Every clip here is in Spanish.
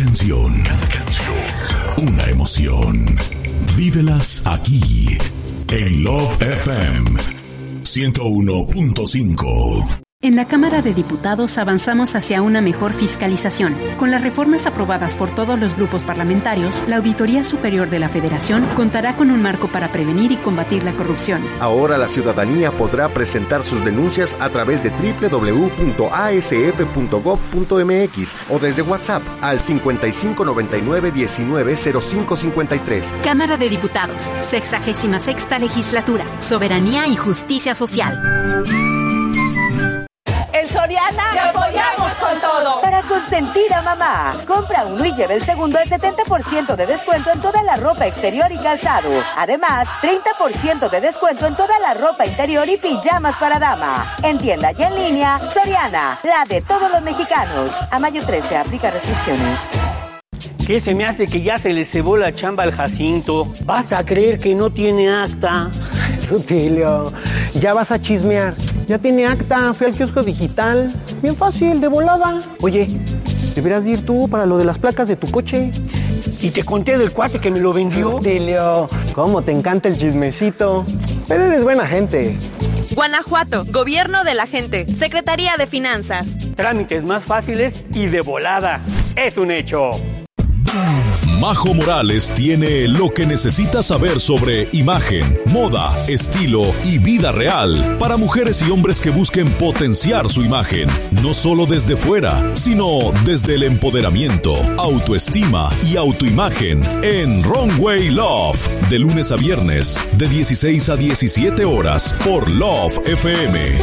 canción, una emoción. Vívelas aquí, en Love FM 101.5. En la Cámara de Diputados avanzamos hacia una mejor fiscalización. Con las reformas aprobadas por todos los grupos parlamentarios, la Auditoría Superior de la Federación contará con un marco para prevenir y combatir la corrupción. Ahora la ciudadanía podrá presentar sus denuncias a través de www.asf.gov.mx o desde WhatsApp al 5599-190553. Cámara de Diputados, 66ª Legislatura, Soberanía y Justicia Social. En Soriana te apoyamos con todo. Para consentir a mamá, compra uno y lleve el segundo al 70% de descuento en toda la ropa exterior y calzado. Además, 30% de descuento en toda la ropa interior y pijamas para dama. En tienda y en línea, Soriana, la de todos los mexicanos. A mayo 13, aplica restricciones. ¿Qué se me hace que ya se le cebó la chamba al Jacinto? ¿Vas a creer que no tiene acta? Rutilio, ya vas a chismear. Ya tiene acta, fui al kiosco digital. Bien fácil, de volada. Oye, deberías ir tú para lo de las placas de tu coche. Y te conté del cuate que me lo vendió. Rutilio, cómo te encanta el chismecito. Pero eres buena gente. Guanajuato, Gobierno de la Gente, Secretaría de Finanzas. Trámites más fáciles y de volada. Es un hecho. Majo Morales tiene lo que necesitas saber sobre imagen, moda, estilo y vida real para mujeres y hombres que busquen potenciar su imagen, no solo desde fuera, sino desde el empoderamiento, autoestima y autoimagen en Runway Love, de lunes a viernes, de 16 a 17 horas por Love FM.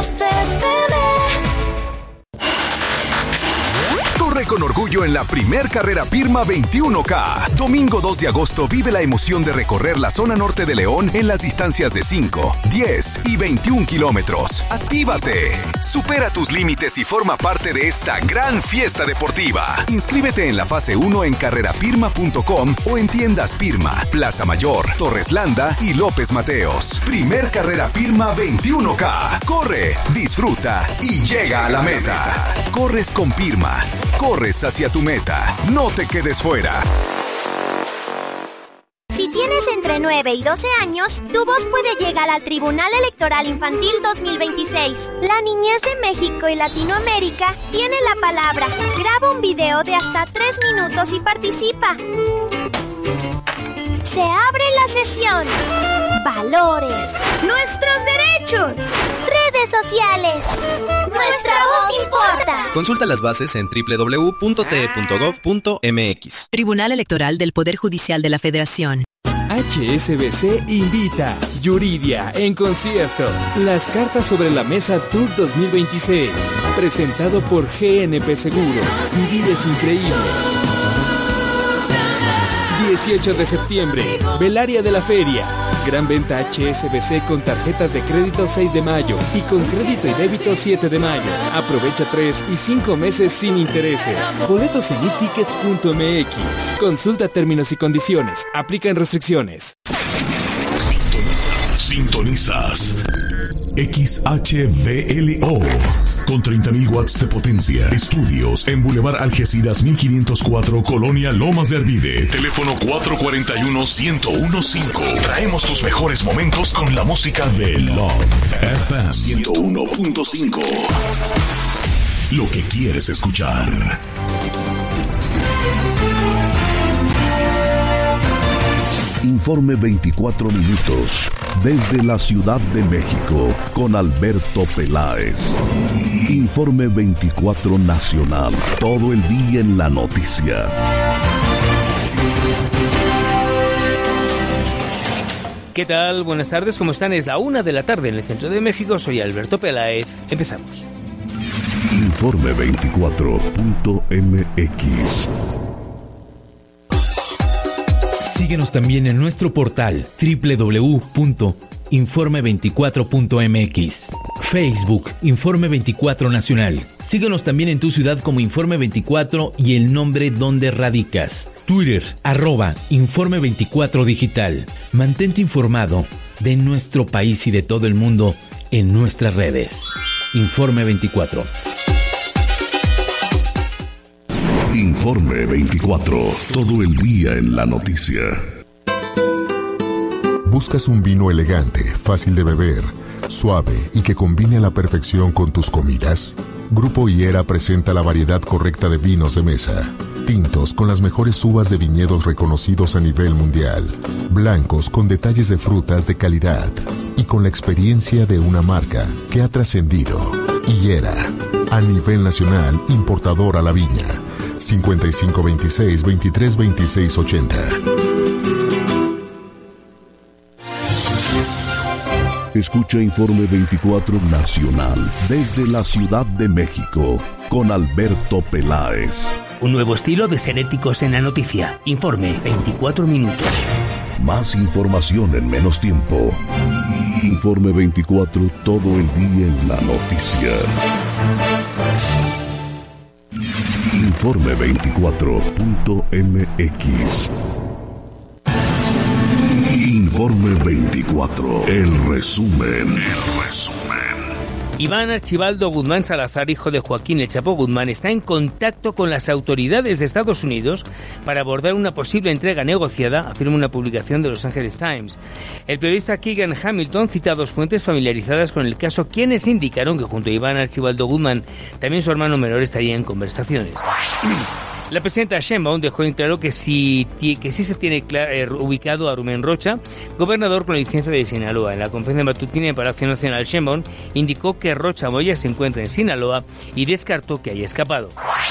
Corre con orgullo en la primer carrera Pirma 21K. Domingo 2 de agosto vive la emoción de recorrer la zona norte de León en las distancias de 5, 10 y 21 kilómetros. ¡Actívate! Supera tus límites y forma parte de esta gran fiesta deportiva. Inscríbete en la fase 1 en carrerapirma.com o en tiendas Pirma, Plaza Mayor, Torres Landa y López Mateos. Primer carrera Pirma 21K. Corre, disfruta y llega a la meta. Corres con Pirma. Corres hacia tu meta. No te quedes fuera. Si tienes entre 9 y 12 años, tu voz puede llegar al Tribunal Electoral Infantil 2026. La niñez de México y Latinoamérica tiene la palabra. Graba un video de hasta 3 minutos y participa. Se abre la sesión. Valores. Nuestros derechos. Redes sociales. Nuestra voz importa. Consulta las bases en www.te.gov.mx. Tribunal Electoral del Poder Judicial de la Federación. HSBC invita Yuridia en concierto. Las cartas sobre la mesa Tour 2026. Presentado por GNP Seguros. Vivir es increíble. 18 de septiembre, Velaria de la Feria. Gran venta HSBC con tarjetas de crédito 6 de mayo y con crédito y débito 7 de mayo. Aprovecha 3 y 5 meses sin intereses. Boletos en etickets.mx. Consulta términos y condiciones. Aplican restricciones. Sintonizas XHVLO con 30.000 watts de potencia. Estudios en Boulevard Algeciras 1504, Colonia Lomas de Arvide. Teléfono 441-1015. Traemos tus mejores momentos con la música de Love FM 101.5. Lo que quieres escuchar. Informe 24 minutos desde la Ciudad de México con Alberto Peláez. Informe 24 nacional, todo el día en la noticia. ¿Qué tal? Buenas tardes, ¿cómo están? Es la 1 de la tarde en el centro de México. Soy Alberto Peláez. Empezamos. Informe 24.mx. Síguenos también en nuestro portal www.informe24.mx. Facebook, Informe 24 Nacional. Síguenos también en tu ciudad como Informe 24 y el nombre donde radicas. Twitter, @Informe 24 Digital. Mantente informado de nuestro país y de todo el mundo en nuestras redes. Informe 24. Informe 24. Todo el día en la noticia. ¿Buscas un vino elegante, fácil de beber, suave y que combine a la perfección con tus comidas? Grupo Higuera presenta la variedad correcta de vinos de mesa. Tintos con las mejores uvas de viñedos reconocidos a nivel mundial. Blancos con detalles de frutas de calidad. Y con la experiencia de una marca que ha trascendido. Higuera, a nivel nacional, importador a la viña. 5526-232680. Escucha Informe 24 Nacional desde la Ciudad de México con Alberto Peláez. Un nuevo estilo de ser éticos en la noticia. Informe 24 minutos. Más información en menos tiempo. Informe 24, todo el día en la noticia. Informe24.mx. Informe 24, el resumen. Iván Archibaldo Guzmán Salazar, hijo de Joaquín El Chapo Guzmán, está en contacto con las autoridades de Estados Unidos para abordar una posible entrega negociada, afirma una publicación de Los Angeles Times. El periodista Keegan Hamilton cita a dos fuentes familiarizadas con el caso, quienes indicaron que junto a Iván Archibaldo Guzmán, también su hermano menor estaría en conversaciones. La presidenta Sheinbaum dejó en claro que sí se tiene ubicado a Rubén Rocha, gobernador con licencia de Sinaloa. En la conferencia matutina en Palacio Nacional, Sheinbaum indicó que Rocha Moya se encuentra en Sinaloa y descartó que haya escapado.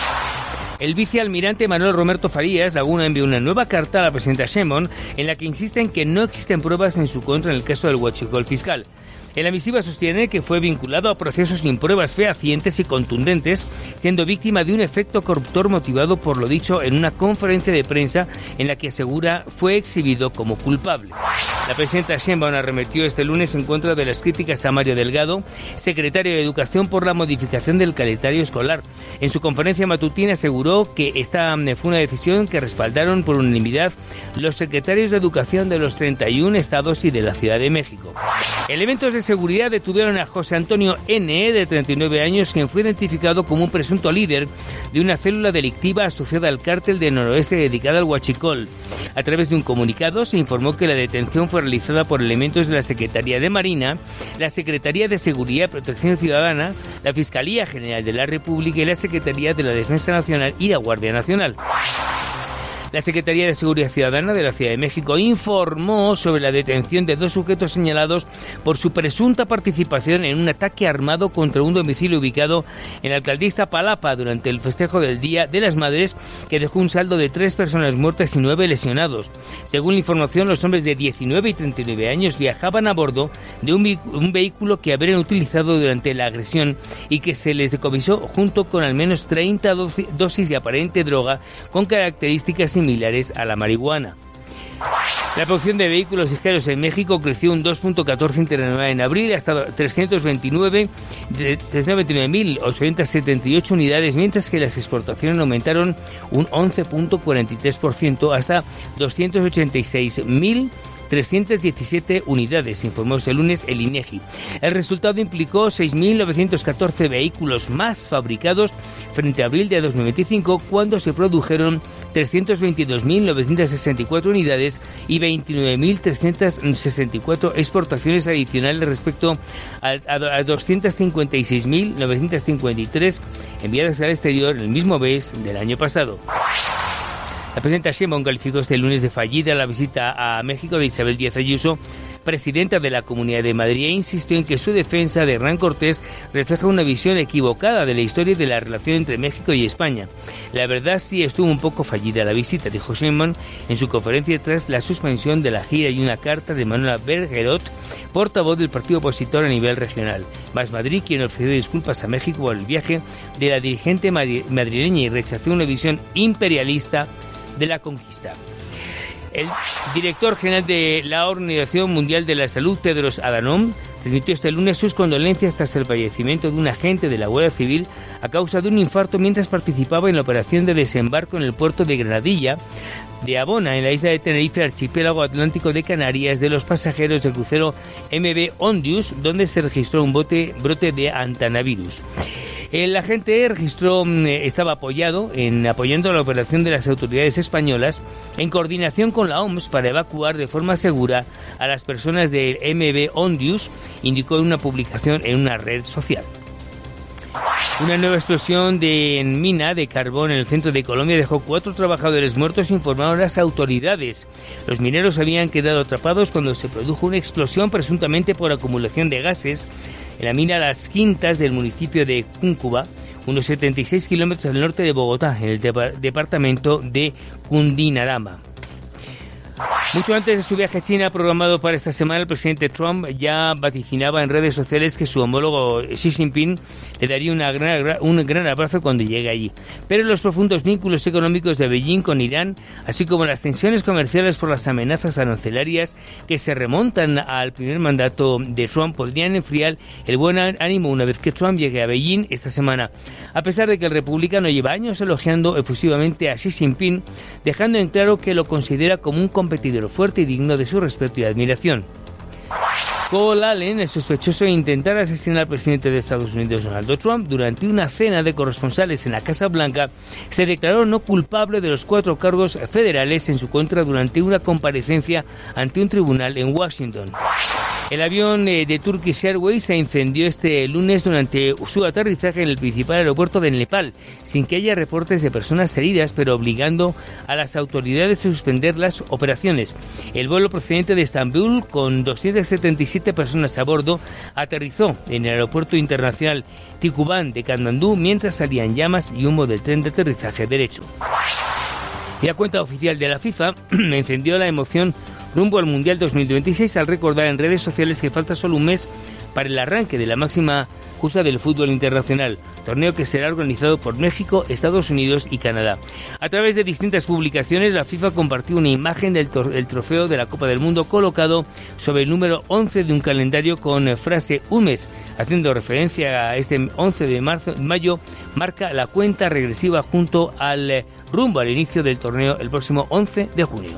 El vicealmirante Manuel Roberto Farías Laguna envió una nueva carta a la presidenta Sheinbaum en la que insiste en que no existen pruebas en su contra en el caso del huachicol fiscal. En la misiva sostiene que fue vinculado a procesos sin pruebas fehacientes y contundentes, siendo víctima de un efecto corruptor motivado por lo dicho en una conferencia de prensa en la que asegura fue exhibido como culpable. La presidenta Sheinbaum arremetió este lunes en contra de las críticas a Mario Delgado, secretario de Educación, por la modificación del calendario escolar. En su conferencia matutina aseguró que esta fue una decisión que respaldaron por unanimidad los secretarios de Educación de los 31 estados y de la Ciudad de México. Elementos de seguridad detuvieron a José Antonio N., de 39 años, quien fue identificado como un presunto líder de una célula delictiva asociada al cártel del Noroeste dedicada al huachicol. A través de un comunicado se informó que la detención fue realizada por elementos de la Secretaría de Marina, la Secretaría de Seguridad y Protección Ciudadana, la Fiscalía General de la República y la Secretaría de la Defensa Nacional y la Guardia Nacional. La Secretaría de Seguridad Ciudadana de la Ciudad de México informó sobre la detención de dos sujetos señalados por su presunta participación en un ataque armado contra un domicilio ubicado en la alcaldía Iztapalapa durante el festejo del Día de las Madres, que dejó un saldo de 3 personas muertas y 9 lesionados. Según la información, los hombres de 19 y 39 años viajaban a bordo de un vehículo que habrían utilizado durante la agresión y que se les decomisó junto con al menos 30 dosis de aparente droga con características similares a la marihuana. La producción de vehículos ligeros en México creció un 2.14 interanual en abril hasta 399.878 unidades, mientras que las exportaciones aumentaron un 11.43% hasta 286.317 unidades, informó este lunes el INEGI. El resultado implicó 6.914 vehículos más fabricados frente a abril de 2025, cuando se produjeron 322.964 unidades y 29.364 exportaciones adicionales respecto a 256.953 enviadas al exterior en el mismo mes del año pasado. La presidenta Sheinbaum calificó este lunes de fallida la visita a México de Isabel Díaz Ayuso, presidenta de la Comunidad de Madrid, e insistió en que su defensa de Hernán Cortés refleja una visión equivocada de la historia y de la relación entre México y España. La verdad sí estuvo un poco fallida la visita, dijo Sheinbaum en su conferencia tras la suspensión de la gira y una carta de Manuela Bergerot, portavoz del partido opositor a nivel regional. Más Madrid, quien ofreció disculpas a México por el viaje de la dirigente madrileña y rechazó una visión imperialista de la conquista. El director general de la Organización Mundial de la Salud, Tedros Adhanom, transmitió este lunes sus condolencias tras el fallecimiento de un agente de la Guardia Civil a causa de un infarto mientras participaba en la operación de desembarco en el puerto de Granadilla de Abona, en la isla de Tenerife, archipiélago atlántico de Canarias, de los pasajeros del crucero MV Ondius, donde se registró un brote de antanavirus. El agente estaba apoyando la operación de las autoridades españolas en coordinación con la OMS para evacuar de forma segura a las personas del MV Ondius, indicó en una publicación en una red social. Una nueva explosión en mina de carbón en el centro de Colombia dejó 4 trabajadores muertos, informaron las autoridades. Los mineros habían quedado atrapados cuando se produjo una explosión presuntamente por acumulación de gases en la mina Las Quintas del municipio de Cúcuba, unos 76 kilómetros al norte de Bogotá, en el departamento de Cundinamarca. Mucho antes de su viaje a China programado para esta semana, el presidente Trump ya vaticinaba en redes sociales que su homólogo Xi Jinping le daría un gran abrazo cuando llegue allí. Pero los profundos vínculos económicos de Beijing con Irán, así como las tensiones comerciales por las amenazas arancelarias que se remontan al primer mandato de Trump, podrían enfriar el buen ánimo una vez que Trump llegue a Beijing esta semana. A pesar de que el republicano lleva años elogiando efusivamente a Xi Jinping, dejando en claro que lo considera como un competidor fuerte y digno de su respeto y admiración. Cole Allen, el sospechoso de intentar asesinar al presidente de Estados Unidos, Donald Trump, durante una cena de corresponsales en la Casa Blanca, se declaró no culpable de los 4 cargos federales en su contra durante una comparecencia ante un tribunal en Washington. El avión de Turkish Airways se incendió este lunes durante su aterrizaje en el principal aeropuerto de Nepal, sin que haya reportes de personas heridas, pero obligando a las autoridades a suspender las operaciones. El vuelo procedente de Estambul, con 277 personas a bordo, aterrizó en el aeropuerto internacional Tikubán de Katmandú mientras salían llamas y humo del tren de aterrizaje derecho. Y la cuenta oficial de la FIFA encendió la emoción rumbo al Mundial 2026 al recordar en redes sociales que falta solo un mes para el arranque de la máxima justa del fútbol internacional, torneo que será organizado por México, Estados Unidos y Canadá. A través de distintas publicaciones, la FIFA compartió una imagen del trofeo de la Copa del Mundo colocado sobre el número 11 de un calendario con frase "un mes", haciendo referencia a este 11 de mayo, marca la cuenta regresiva junto al rumbo al inicio del torneo el próximo 11 de junio.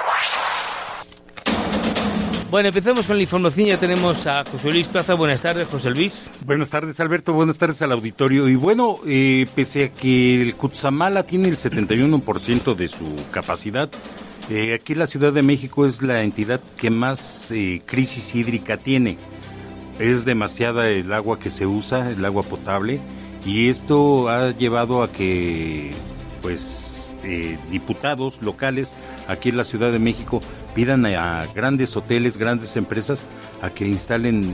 Bueno, empezamos con la información. Ya tenemos a José Luis Plaza. Buenas tardes, José Luis. Buenas tardes, Alberto. Buenas tardes al auditorio. Y bueno, pese a que el Cutzamala tiene el 71% de su capacidad, aquí la Ciudad de México es la entidad que más crisis hídrica tiene. Es demasiada el agua que se usa, el agua potable, y esto ha llevado a que diputados locales aquí en la Ciudad de México pidan a grandes hoteles, grandes empresas a que instalen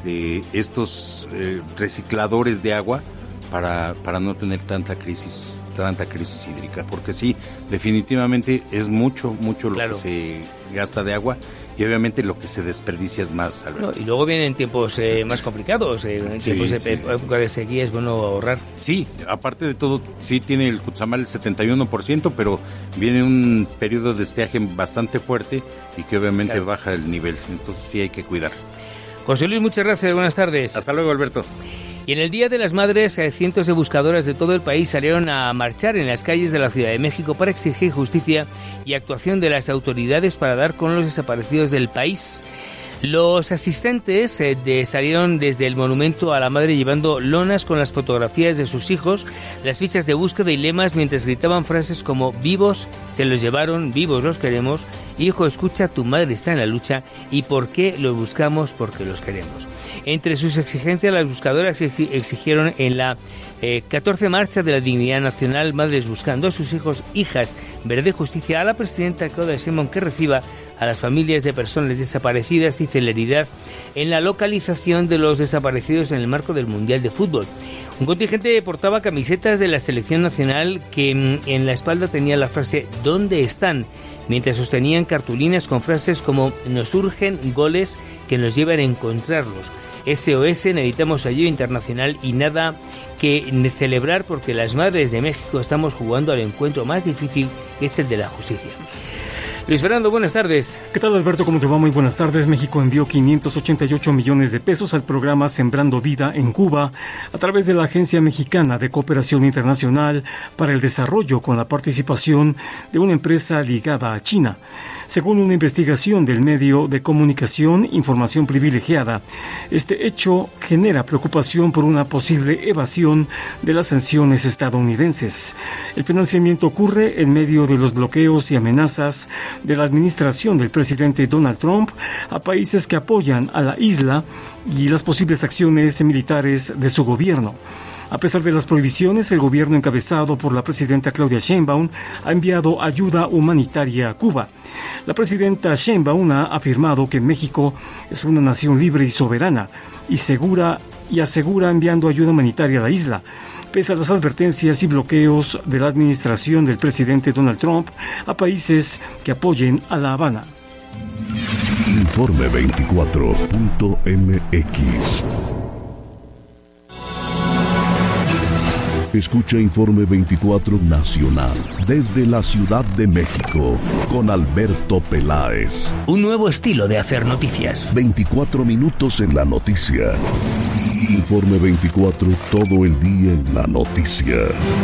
estos recicladores de agua para no tener tanta crisis hídrica, porque sí, definitivamente es mucho lo que se gasta de agua. Y obviamente lo que se desperdicia es más, Alberto. Y luego vienen tiempos más complicados, tiempos de época de sequía, es bueno ahorrar. Sí, aparte de todo, sí tiene el Cutzamala el 71%, pero viene un periodo de estiaje bastante fuerte y que obviamente baja el nivel, entonces sí hay que cuidar. José Luis, muchas gracias, buenas tardes. Hasta luego, Alberto. Y en el Día de las Madres, cientos de buscadoras de todo el país salieron a marchar en las calles de la Ciudad de México para exigir justicia y actuación de las autoridades para dar con los desaparecidos del país. Los asistentes salieron desde el monumento a la madre llevando lonas con las fotografías de sus hijos, las fichas de búsqueda y lemas, mientras gritaban frases como "vivos se los llevaron, vivos los queremos", "hijo, escucha, tu madre está en la lucha" y "¿por qué los buscamos? Porque los queremos". Entre sus exigencias, las buscadoras exigieron en la 14 Marcha de la Dignidad Nacional Madres Buscando a sus hijos, hijas, verde justicia, a la presidenta Claudia Sheinbaum que reciba a las familias de personas desaparecidas y celeridad en la localización de los desaparecidos en el marco del Mundial de Fútbol. Un contingente portaba camisetas de la selección nacional que en la espalda tenía la frase "¿Dónde están?", mientras sostenían cartulinas con frases como "Nos urgen goles que nos lleven a encontrarlos", "SOS, necesitamos ayuda internacional" y "nada que celebrar porque las madres de México estamos jugando al encuentro más difícil, que es el de la justicia". Luis Fernando, buenas tardes. ¿Qué tal, Alberto? ¿Cómo te va? Muy buenas tardes. México envió 588 millones de pesos al programa Sembrando Vida en Cuba a través de la Agencia Mexicana de Cooperación Internacional para el Desarrollo, con la participación de una empresa ligada a China. Según una investigación del medio de comunicación Información Privilegiada, este hecho genera preocupación por una posible evasión de las sanciones estadounidenses. El financiamiento ocurre en medio de los bloqueos y amenazas de la administración del presidente Donald Trump a países que apoyan a la isla y las posibles acciones militares de su gobierno. A pesar de las prohibiciones, el gobierno encabezado por la presidenta Claudia Sheinbaum ha enviado ayuda humanitaria a Cuba. La presidenta Sheinbaum ha afirmado que México es una nación libre y soberana y asegura enviando ayuda humanitaria a la isla, pese a las advertencias y bloqueos de la administración del presidente Donald Trump a países que apoyen a La Habana. Informe 24.mx. Escucha Informe 24 Nacional desde la Ciudad de México con Alberto Peláez. Un nuevo estilo de hacer noticias. 24 minutos en la noticia. Informe 24, todo el día en la noticia.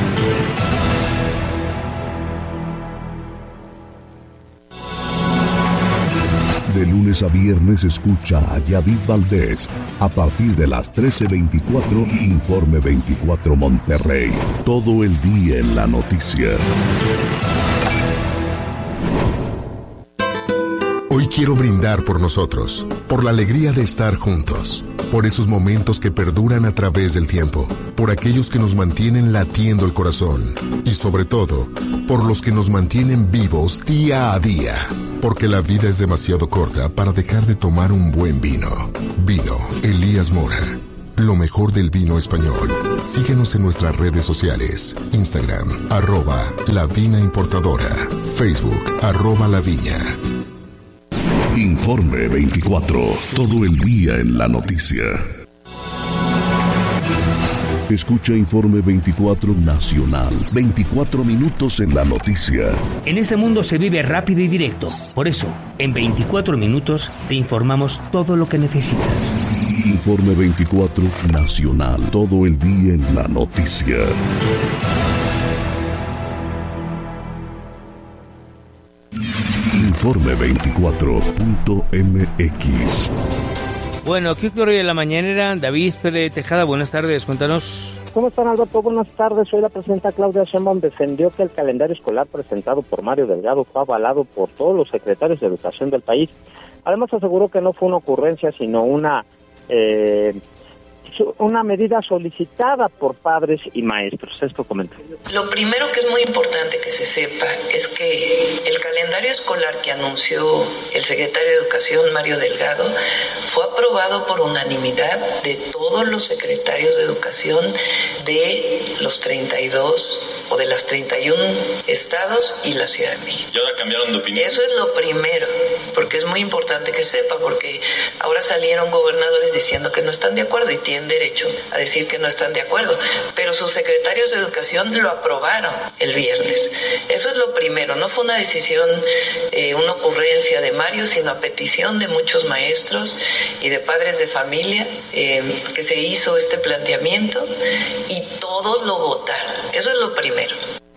De lunes a viernes escucha a Yadid Valdés a partir de las 13:24, Informe 24 Monterrey. Todo el día en la noticia. Hoy quiero brindar por nosotros, por la alegría de estar juntos, por esos momentos que perduran a través del tiempo, por aquellos que nos mantienen latiendo el corazón y sobre todo, por los que nos mantienen vivos día a día. Porque la vida es demasiado corta para dejar de tomar un buen vino. Vino Elías Mora. Lo mejor del vino español. Síguenos en nuestras redes sociales. Instagram, @La-Vina Importadora. Facebook, @La Viña. Informe 24, todo el día en la noticia. Escucha Informe 24 Nacional, 24 minutos en la noticia. En este mundo se vive rápido y directo. Por eso, en 24 minutos te informamos todo lo que necesitas. Informe 24 Nacional, todo el día en la noticia. Informe 24.mx. Bueno, ¿qué ocurrió en la mañanera? David Pérez Tejada, buenas tardes, cuéntanos. ¿Cómo están, Alberto? Buenas tardes. Hoy la presidenta Claudia Sheinbaum defendió que el calendario escolar presentado por Mario Delgado fue avalado por todos los secretarios de educación del país. Además aseguró que no fue una ocurrencia, sino una medida solicitada por padres y maestros. Esto comenta. Lo primero que es muy importante que se sepa es que el calendario escolar que anunció el secretario de Educación, Mario Delgado, fue aprobado por unanimidad de todos los secretarios de Educación de los 32 o de las 31 estados y la Ciudad de México. ¿Y ahora cambiaron de opinión? Eso es lo primero, porque es muy importante que sepa, porque ahora salieron gobernadores diciendo que no están de acuerdo y tienen derecho a decir que no están de acuerdo, pero sus secretarios de educación lo aprobaron el viernes. Eso es lo primero, no fue una decisión, una ocurrencia de Mario, sino a petición de muchos maestros y de padres de familia que se hizo este planteamiento y todos lo votaron. Eso es lo primero.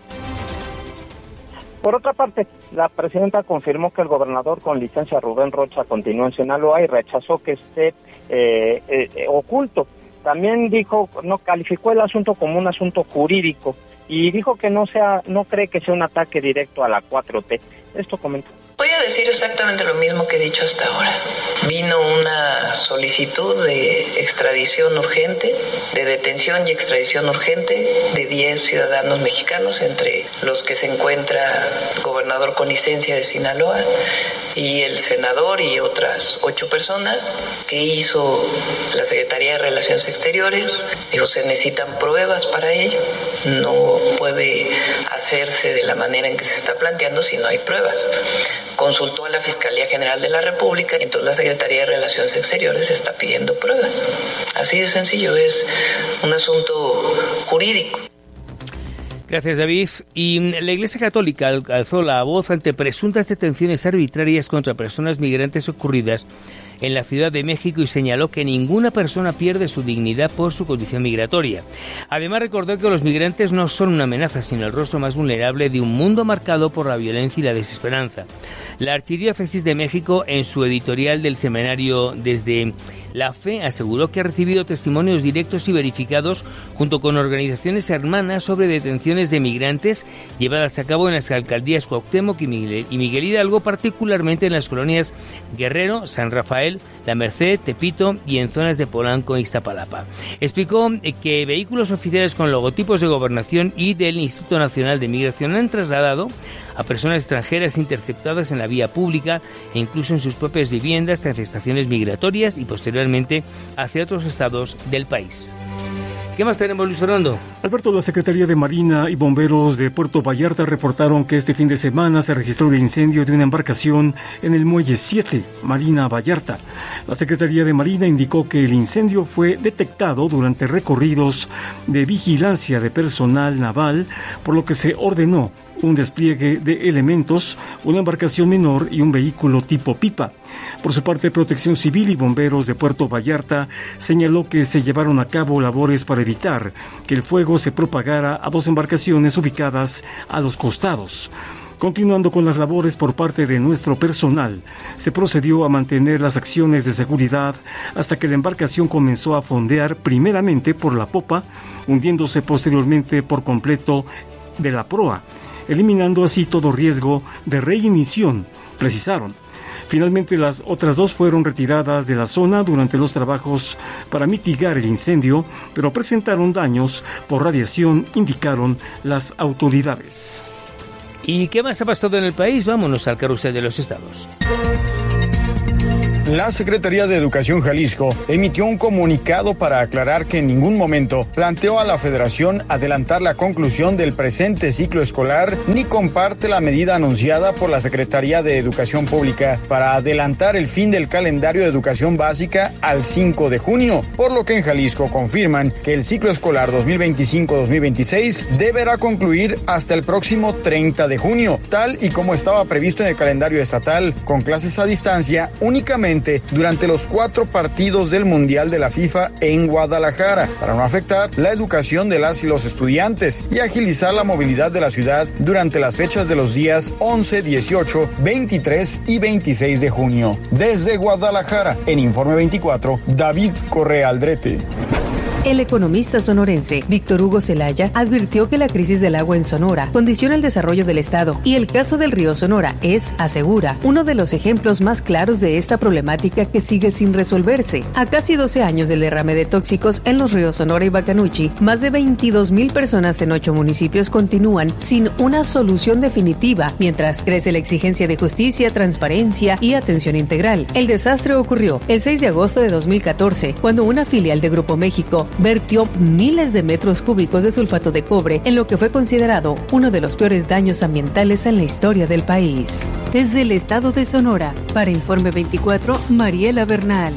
Por otra parte, la presidenta confirmó que el gobernador con licencia Rubén Rocha continúa en Sinaloa y rechazó que esté oculto. También dijo, no calificó el asunto como un asunto jurídico y dijo que no cree que sea un ataque directo a la 4T. Esto comentó. Voy a decir exactamente lo mismo que he dicho hasta ahora. Vino una solicitud de extradición urgente, de detención y extradición urgente de 10 ciudadanos mexicanos, entre los que se encuentra el gobernador con licencia de Sinaloa y el senador y otras 8 personas que hizo la Secretaría de Relaciones Exteriores. Dijo, se necesitan pruebas para ello. No puede hacerse de la manera en que se está planteando si no hay pruebas. Consultó a la Fiscalía General de la República y entonces la Secretaría de Relaciones Exteriores está pidiendo pruebas. Así de sencillo, es un asunto jurídico. Gracias, David. Y la Iglesia Católica alzó la voz ante presuntas detenciones arbitrarias contra personas migrantes ocurridas en la Ciudad de México y señaló que ninguna persona pierde su dignidad por su condición migratoria. Además, recordó que los migrantes no son una amenaza, sino el rostro más vulnerable de un mundo marcado por la violencia y la desesperanza. La Archidiócesis de México, en su editorial del semanario Desde la Fe, aseguró que ha recibido testimonios directos y verificados junto con organizaciones hermanas sobre detenciones de migrantes llevadas a cabo en las alcaldías Cuauhtémoc y Miguel Hidalgo, particularmente en las colonias Guerrero, San Rafael, La Merced, Tepito y en zonas de Polanco e Iztapalapa. Explicó que vehículos oficiales con logotipos de Gobernación y del Instituto Nacional de Migración han trasladado a personas extranjeras interceptadas en la vía pública e incluso en sus propias viviendas tras estaciones migratorias y posteriormente hacia otros estados del país. ¿Qué más tenemos, Luis Fernando? Alberto, la Secretaría de Marina y Bomberos de Puerto Vallarta reportaron que este fin de semana se registró el incendio de una embarcación en el Muelle 7, Marina Vallarta. La Secretaría de Marina indicó que el incendio fue detectado durante recorridos de vigilancia de personal naval, por lo que se ordenó un despliegue de elementos, una embarcación menor y un vehículo tipo pipa. Por su parte, Protección Civil y Bomberos de Puerto Vallarta señaló que se llevaron a cabo labores para evitar que el fuego se propagara a dos embarcaciones ubicadas a los costados. Continuando con las labores por parte de nuestro personal, se procedió a mantener las acciones de seguridad hasta que la embarcación comenzó a fondear primeramente por la popa, hundiéndose posteriormente por completo de la proa, eliminando así todo riesgo de reignición, precisaron. Finalmente, las otras dos fueron retiradas de la zona durante los trabajos para mitigar el incendio, pero presentaron daños por radiación, indicaron las autoridades. ¿Y qué más ha pasado en el país? Vámonos al carrusel de los estados. La Secretaría de Educación Jalisco emitió un comunicado para aclarar que en ningún momento planteó a la Federación adelantar la conclusión del presente ciclo escolar ni comparte la medida anunciada por la Secretaría de Educación Pública para adelantar el fin del calendario de educación básica al 5 de junio, por lo que en Jalisco confirman que el ciclo escolar 2025-2026 deberá concluir hasta el próximo 30 de junio, tal y como estaba previsto en el calendario estatal, con clases a distancia únicamente durante los 4 partidos del Mundial de la FIFA en Guadalajara, para no afectar la educación de las y los estudiantes y agilizar la movilidad de la ciudad durante las fechas de los días 11, 18, 23 y 26 de junio. Desde Guadalajara, en Informe 24, David Correa Aldrete. El economista sonorense Víctor Hugo Zelaya advirtió que la crisis del agua en Sonora condiciona el desarrollo del estado y el caso del río Sonora es, asegura, uno de los ejemplos más claros de esta problemática que sigue sin resolverse. A casi 12 años del derrame de tóxicos en los ríos Sonora y Bacanuchi, más de 22,000 personas en 8 municipios continúan sin una solución definitiva, mientras crece la exigencia de justicia, transparencia y atención integral. El desastre ocurrió el 6 de agosto de 2014, cuando una filial de Grupo México vertió miles de metros cúbicos de sulfato de cobre en lo que fue considerado uno de los peores daños ambientales en la historia del país. Desde el estado de Sonora, para Informe 24, Mariela Bernal.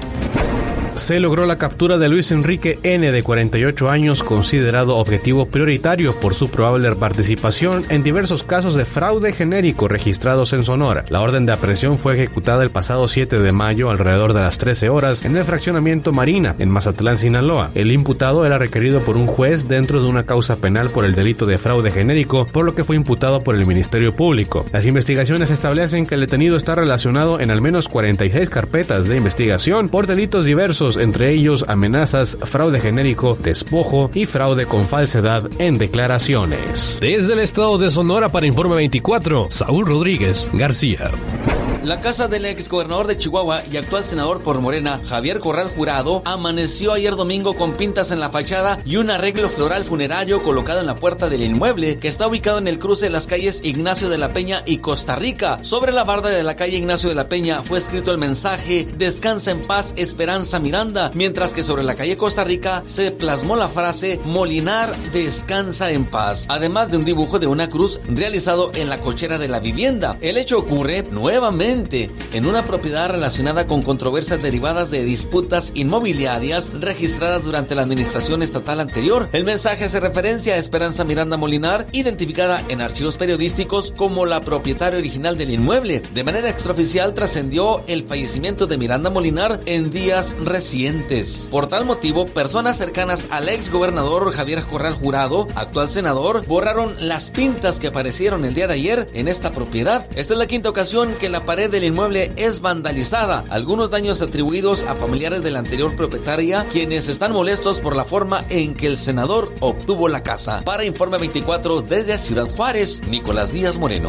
Se logró la captura de Luis Enrique N., de 48 años, considerado objetivo prioritario por su probable participación en diversos casos de fraude genérico registrados en Sonora. La orden de aprehensión fue ejecutada el pasado 7 de mayo alrededor de las 13 horas en el fraccionamiento Marina, en Mazatlán, Sinaloa. El imputado era requerido por un juez dentro de una causa penal por el delito de fraude genérico, por lo que fue imputado por el Ministerio Público. Las investigaciones establecen que el detenido está relacionado en al menos 46 carpetas de investigación por delitos diversos, entre ellos amenazas, fraude genérico, despojo y fraude con falsedad en declaraciones. Desde el estado de Sonora, para Informe 24, Saúl Rodríguez García. La casa del exgobernador de Chihuahua y actual senador por Morena, Javier Corral Jurado, amaneció ayer domingo con pintas en la fachada y un arreglo floral funerario colocado en la puerta del inmueble, que está ubicado en el cruce de las calles Ignacio de la Peña y Costa Rica. Sobre la barda de la calle Ignacio de la Peña fue escrito el mensaje "Descansa en paz, Esperanza Miranda", mientras que sobre la calle Costa Rica se plasmó la frase "Molinar, descansa en paz", además de un dibujo de una cruz realizado en la cochera de la vivienda. El hecho ocurre nuevamente permanente en una propiedad relacionada con controversias derivadas de disputas inmobiliarias registradas durante la administración estatal anterior. El mensaje hace referencia a Esperanza Miranda Molinar, identificada en archivos periodísticos como la propietaria original del inmueble. De manera extraoficial trascendió el fallecimiento de Miranda Molinar en días recientes. Por tal motivo, personas cercanas al ex gobernador Javier Corral Jurado, actual senador, borraron las pintas que aparecieron el día de ayer en esta propiedad. Esta es la quinta ocasión que la pared del inmueble es vandalizada. Algunos daños atribuidos a familiares de la anterior propietaria, quienes están molestos por la forma en que el senador obtuvo la casa. Para Informe 24 desde Ciudad Juárez, Nicolás Díaz Moreno.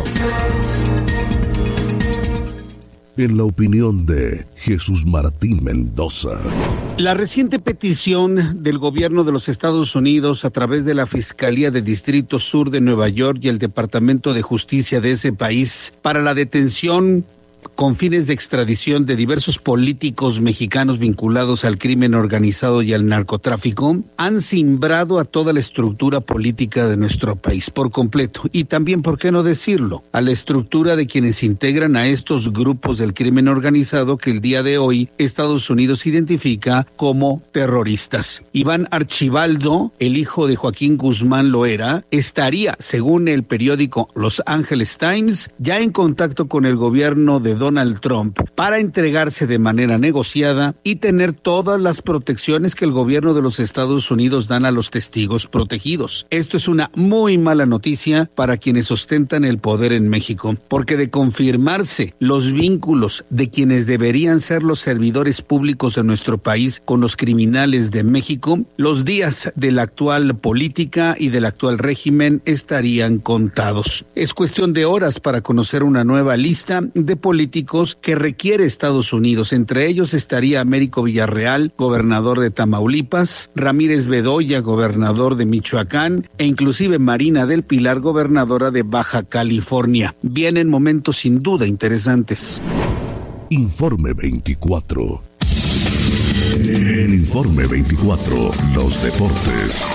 En la opinión de Jesús Martín Mendoza. La reciente petición del gobierno de los Estados Unidos a través de la Fiscalía del Distrito Sur de Nueva York y el Departamento de Justicia de ese país para la detención con fines de extradición de diversos políticos mexicanos vinculados al crimen organizado y al narcotráfico, han cimbrado a toda la estructura política de nuestro país por completo. Y también, ¿por qué no decirlo?, a la estructura de quienes integran a estos grupos del crimen organizado que el día de hoy Estados Unidos identifica como terroristas. Iván Archibaldo, el hijo de Joaquín Guzmán Loera, estaría, según el periódico Los Angeles Times, ya en contacto con el gobierno de Donald Trump para entregarse de manera negociada y tener todas las protecciones que el gobierno de los Estados Unidos dan a los testigos protegidos. Esto es una muy mala noticia para quienes ostentan el poder en México, porque de confirmarse los vínculos de quienes deberían ser los servidores públicos de nuestro país con los criminales de México, los días de la actual política y del actual régimen estarían contados. Es cuestión de horas para conocer una nueva lista de políticos que requiere Estados Unidos. Entre ellos estaría Américo Villarreal, gobernador de Tamaulipas, Ramírez Bedoya, gobernador de Michoacán, e inclusive Marina del Pilar, gobernadora de Baja California. Vienen momentos sin duda interesantes. Informe 24. En Informe 24, los deportes.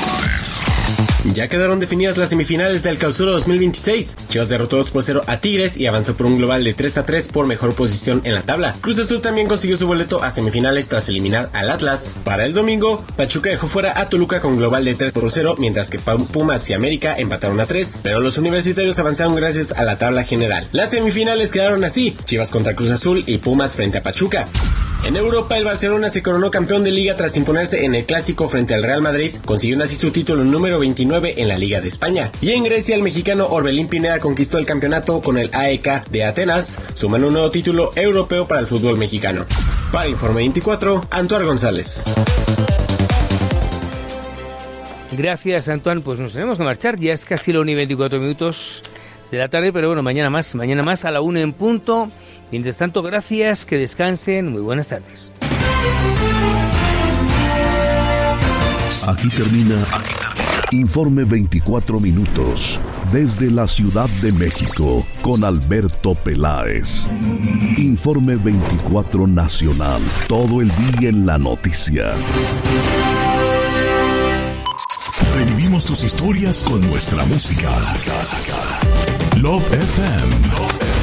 Ya quedaron definidas las semifinales del Clausura 2026. Chivas derrotó 2-0 a Tigres y avanzó por un global de 3-3 por mejor posición en la tabla. Cruz Azul también consiguió su boleto a semifinales tras eliminar al Atlas. Para el domingo, Pachuca dejó fuera a Toluca con global de 3-0, mientras que Pumas y América empataron a 3, pero los universitarios avanzaron gracias a la tabla general. Las semifinales quedaron así: Chivas contra Cruz Azul y Pumas frente a Pachuca. En Europa, el Barcelona se coronó campeón de Liga tras imponerse en el Clásico frente al Real Madrid, consiguiendo así su título número 29 en la Liga de España. Y en Grecia, el mexicano Orbelín Pineda conquistó el campeonato con el AEK de Atenas, sumando un nuevo título europeo para el fútbol mexicano. Para Informe 24, Antoine González. Gracias, Antoine. Pues nos tenemos que marchar, ya es casi la 1:24 de la tarde, pero bueno, mañana más a la 1 en punto. Mientras tanto, gracias, que descansen, muy buenas tardes. Aquí termina Informe 24 minutos desde la Ciudad de México con Alberto Peláez. Informe 24 Nacional, todo el día en la noticia. Revivimos tus historias con nuestra música. Love FM.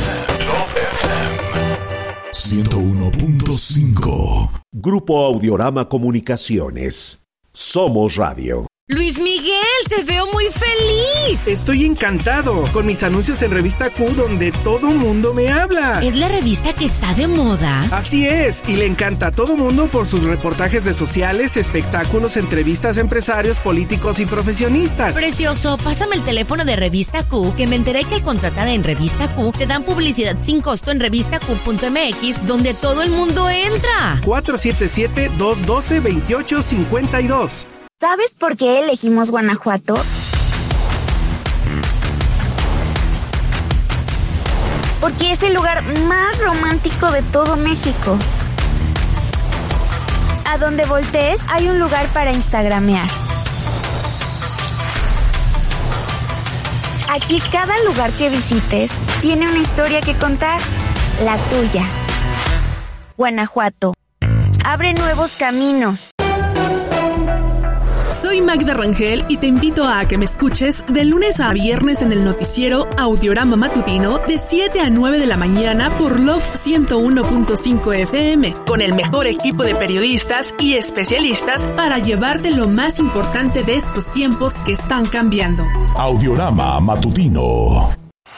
101.5. Grupo Audiorama Comunicaciones. Somos Radio. Luis Miguel, te veo muy feliz. Estoy encantado con mis anuncios en Revista Q, donde todo mundo me habla. ¿Es la revista que está de moda? Así es, y le encanta a todo mundo por sus reportajes de sociales, espectáculos, entrevistas a empresarios, políticos y profesionistas. Precioso, pásame el teléfono de Revista Q, que me enteré que al contratar en Revista Q te dan publicidad sin costo en revistaq.mx, donde todo el mundo entra. 477-212-2852. ¿Sabes por qué elegimos Guanajuato? Porque es el lugar más romántico de todo México. A donde voltees hay un lugar para instagramear. Aquí cada lugar que visites tiene una historia que contar, la tuya. Guanajuato. Abre nuevos caminos. Soy Magda Rangel y te invito a que me escuches de lunes a viernes en el noticiero Audiorama Matutino de 7 a 9 de la mañana por Love 101.5 FM, con el mejor equipo de periodistas y especialistas para llevarte lo más importante de estos tiempos que están cambiando. Audiorama Matutino.